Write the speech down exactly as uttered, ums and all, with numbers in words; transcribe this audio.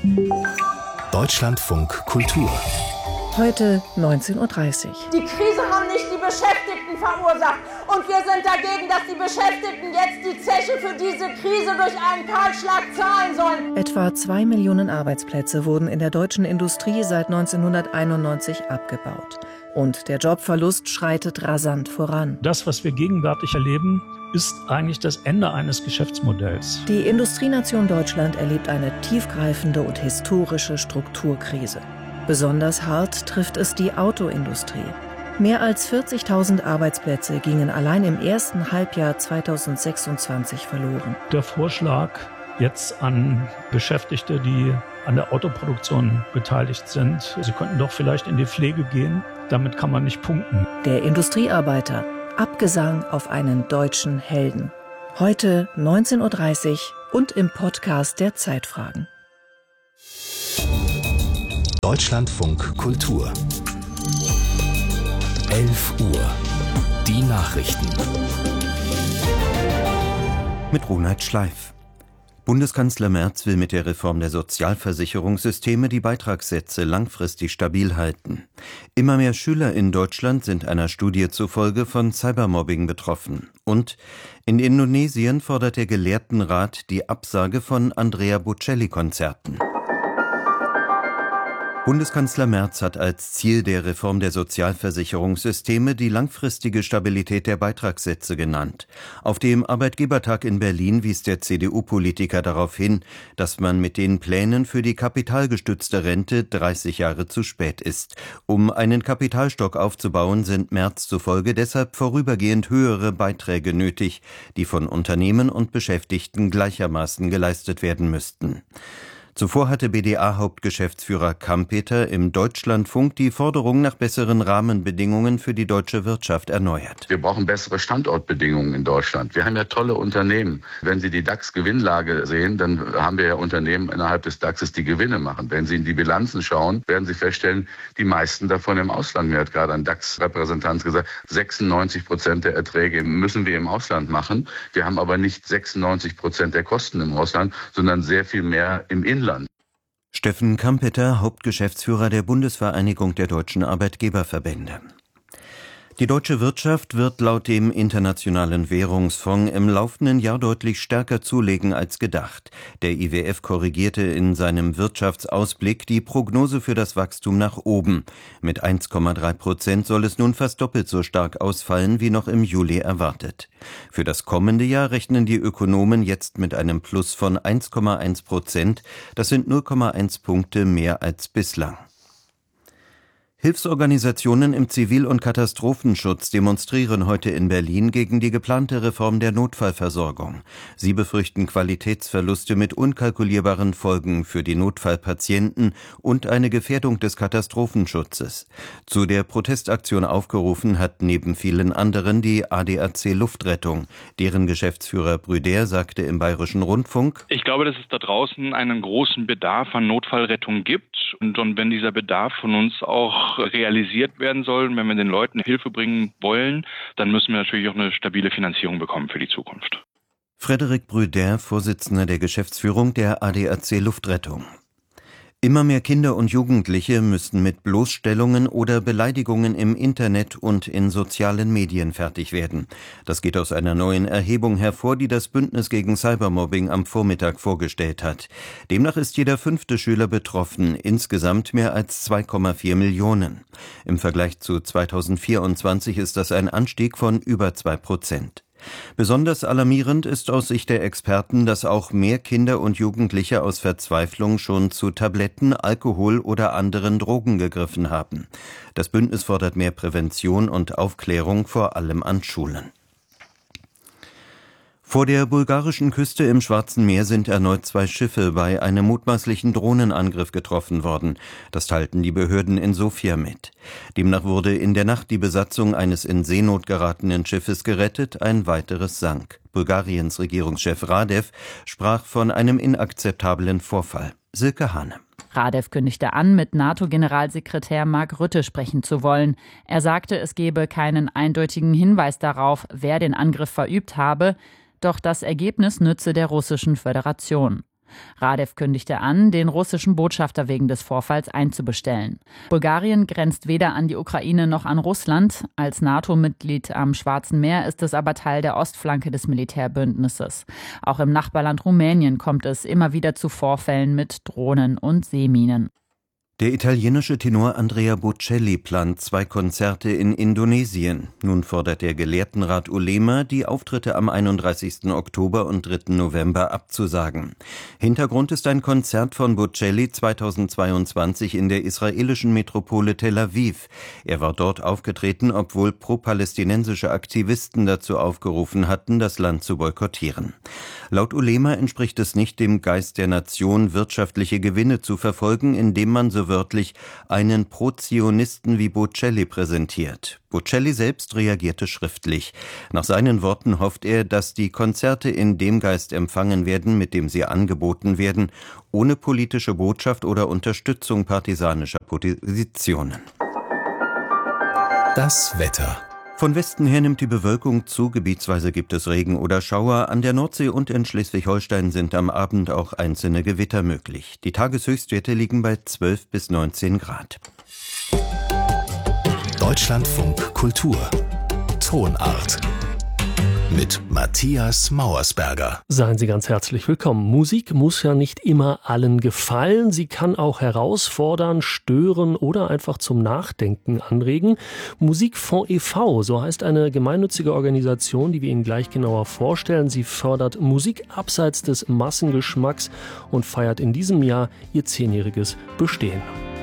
Deutschlandfunk Kultur. Heute neunzehn Uhr dreißig. Die Krise haben nicht die Beschäftigten verursacht. Und wir sind dagegen, dass die Beschäftigten jetzt die Zeche für diese Krise durch einen Kahlschlag zahlen sollen. Etwa zwei Millionen Arbeitsplätze wurden in der deutschen Industrie seit neunzehnhunderteinundneunzig abgebaut. Und der Jobverlust schreitet rasant voran. Das, was wir gegenwärtig erleben, ist eigentlich das Ende eines Geschäftsmodells. Die Industrienation Deutschland erlebt eine tiefgreifende und historische Strukturkrise. Besonders hart trifft es die Autoindustrie. Mehr als vierzigtausend Arbeitsplätze gingen allein im ersten Halbjahr zweitausendsechsundzwanzig verloren. Der Vorschlag jetzt an Beschäftigte, die an der Autoproduktion beteiligt sind, sie könnten doch vielleicht in die Pflege gehen, damit kann man nicht punkten. Der Industriearbeiter, Abgesang auf einen deutschen Helden. Heute neunzehn Uhr dreißig und im Podcast der Zeitfragen. Deutschlandfunk Kultur. elf Uhr. Die Nachrichten. Mit Ronald Schleif. Bundeskanzler Merz will mit der Reform der Sozialversicherungssysteme die Beitragssätze langfristig stabil halten. Immer mehr Schüler in Deutschland sind einer Studie zufolge von Cybermobbing betroffen. Und in Indonesien fordert der Gelehrtenrat die Absage von Andrea Bocelli-Konzerten. Bundeskanzler Merz hat als Ziel der Reform der Sozialversicherungssysteme die langfristige Stabilität der Beitragssätze genannt. Auf dem Arbeitgebertag in Berlin wies der C D U-Politiker darauf hin, dass man mit den Plänen für die kapitalgestützte Rente dreißig Jahre zu spät ist. Um einen Kapitalstock aufzubauen, sind Merz zufolge deshalb vorübergehend höhere Beiträge nötig, die von Unternehmen und Beschäftigten gleichermaßen geleistet werden müssten. Zuvor hatte B D A-Hauptgeschäftsführer Kampeter im Deutschlandfunk die Forderung nach besseren Rahmenbedingungen für die deutsche Wirtschaft erneuert. Wir brauchen bessere Standortbedingungen in Deutschland. Wir haben ja tolle Unternehmen. Wenn Sie die DAX-Gewinnlage sehen, dann haben wir ja Unternehmen innerhalb des DAXes, die Gewinne machen. Wenn Sie in die Bilanzen schauen, werden Sie feststellen, die meisten davon im Ausland. Mir hat gerade ein DAX-Repräsentant gesagt, sechsundneunzig Prozent der Erträge müssen wir im Ausland machen. Wir haben aber nicht sechsundneunzig Prozent der Kosten im Ausland, sondern sehr viel mehr im Inland. Steffen Kampeter, Hauptgeschäftsführer der Bundesvereinigung der deutschen Arbeitgeberverbände. Die deutsche Wirtschaft wird laut dem Internationalen Währungsfonds im laufenden Jahr deutlich stärker zulegen als gedacht. Der I W F korrigierte in seinem Wirtschaftsausblick die Prognose für das Wachstum nach oben. Mit eins Komma drei Prozent soll es nun fast doppelt so stark ausfallen wie noch im Juli erwartet. Für das kommende Jahr rechnen die Ökonomen jetzt mit einem Plus von eins Komma eins Prozent. Das sind null Komma eins Punkte mehr als bislang. Hilfsorganisationen im Zivil- und Katastrophenschutz demonstrieren heute in Berlin gegen die geplante Reform der Notfallversorgung. Sie befürchten Qualitätsverluste mit unkalkulierbaren Folgen für die Notfallpatienten und eine Gefährdung des Katastrophenschutzes. Zu der Protestaktion aufgerufen hat neben vielen anderen die A D A C Luftrettung. Deren Geschäftsführer Brüder sagte im Bayerischen Rundfunk: Ich glaube, dass es da draußen einen großen Bedarf an Notfallrettung gibt. Und, und wenn dieser Bedarf von uns auch realisiert werden soll, wenn wir den Leuten Hilfe bringen wollen, dann müssen wir natürlich auch eine stabile Finanzierung bekommen für die Zukunft. Frederik Brüder, Vorsitzender der Geschäftsführung der A D A C Luftrettung. Immer mehr Kinder und Jugendliche müssen mit Bloßstellungen oder Beleidigungen im Internet und in sozialen Medien fertig werden. Das geht aus einer neuen Erhebung hervor, die das Bündnis gegen Cybermobbing am Vormittag vorgestellt hat. Demnach ist jeder fünfte Schüler betroffen, insgesamt mehr als zwei Komma vier Millionen. Im Vergleich zu zweitausendvierundzwanzig ist das ein Anstieg von über zwei Prozent. Besonders alarmierend ist aus Sicht der Experten, dass auch mehr Kinder und Jugendliche aus Verzweiflung schon zu Tabletten, Alkohol oder anderen Drogen gegriffen haben. Das Bündnis fordert mehr Prävention und Aufklärung, vor allem an Schulen. Vor der bulgarischen Küste im Schwarzen Meer sind erneut zwei Schiffe bei einem mutmaßlichen Drohnenangriff getroffen worden. Das teilten die Behörden in Sofia mit. Demnach wurde in der Nacht die Besatzung eines in Seenot geratenen Schiffes gerettet, ein weiteres sank. Bulgariens Regierungschef Radev sprach von einem inakzeptablen Vorfall. Silke Hane. Radev kündigte an, mit NATO-Generalsekretär Mark Rutte sprechen zu wollen. Er sagte, es gebe keinen eindeutigen Hinweis darauf, wer den Angriff verübt habe. Doch das Ergebnis nütze der Russischen Föderation. Radev kündigte an, den russischen Botschafter wegen des Vorfalls einzubestellen. Bulgarien grenzt weder an die Ukraine noch an Russland. Als NATO-Mitglied am Schwarzen Meer ist es aber Teil der Ostflanke des Militärbündnisses. Auch im Nachbarland Rumänien kommt es immer wieder zu Vorfällen mit Drohnen und Seeminen. Der italienische Tenor Andrea Bocelli plant zwei Konzerte in Indonesien. Nun fordert der Gelehrtenrat Ulema, die Auftritte am einunddreißigsten Oktober und dritten November abzusagen. Hintergrund ist ein Konzert von Bocelli zweitausendzweiundzwanzig in der israelischen Metropole Tel Aviv. Er war dort aufgetreten, obwohl pro-palästinensische Aktivisten dazu aufgerufen hatten, das Land zu boykottieren. Laut Ulema entspricht es nicht dem Geist der Nation, wirtschaftliche Gewinne zu verfolgen, indem man so wörtlich einen Pro-Zionisten wie Bocelli präsentiert. Bocelli selbst reagierte schriftlich. Nach seinen Worten hofft er, dass die Konzerte in dem Geist empfangen werden, mit dem sie angeboten werden, ohne politische Botschaft oder Unterstützung partisanischer Positionen. Das Wetter. Von Westen her nimmt die Bewölkung zu, gebietsweise gibt es Regen oder Schauer. An der Nordsee und in Schleswig-Holstein sind am Abend auch einzelne Gewitter möglich. Die Tageshöchstwerte liegen bei zwölf bis neunzehn Grad. Deutschlandfunk Kultur. Tonart. Mit Matthias Mauersberger. Seien Sie ganz herzlich willkommen. Musik muss ja nicht immer allen gefallen. Sie kann auch herausfordern, stören oder einfach zum Nachdenken anregen. Musikfonds e V, so heißt eine gemeinnützige Organisation, die wir Ihnen gleich genauer vorstellen. Sie fördert Musik abseits des Massengeschmacks und feiert in diesem Jahr ihr zehnjähriges Bestehen.